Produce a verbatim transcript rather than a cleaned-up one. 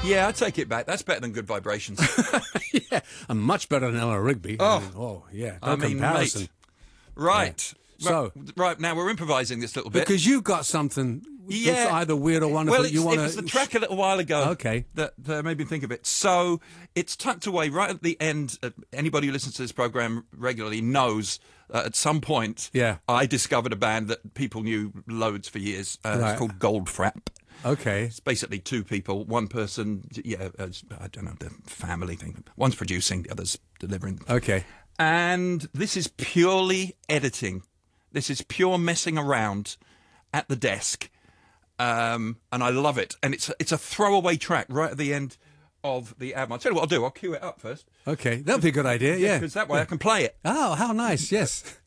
Yeah, I take it back. That's better than Good Vibrations. Yeah, and much better than Eleanor Rigby. Oh. I mean, oh yeah, no I mean, comparison. mate. Right. Yeah. So- right, right now we're improvising this little bit. Because you've got something that's Yeah. either weird or wonderful. Well, it's, you want it was the track a little while ago. Okay. That uh, made me think of it. So it's tucked away right at the end. Uh, anybody who listens to this program regularly knows uh, at some point Yeah. I discovered a band that people knew loads for years. Uh, Right. It's called Goldfrapp. Okay. It's basically two people. One person, yeah, uh, I don't know, the family thing. One's producing, the other's delivering. Okay. And this is purely editing. This is pure messing around at the desk. Um, and I love it. And it's, it's a throwaway track right at the end of the album. I'll tell you what I'll do. I'll cue it up first. Okay. That'd be a good idea. Yeah. Because that way I can play it. Oh, how nice. Yes.